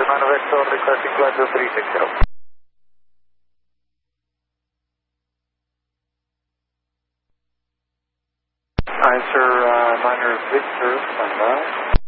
Niner Vector requesting flight 360. Hi, sir. Niner Victor, standby.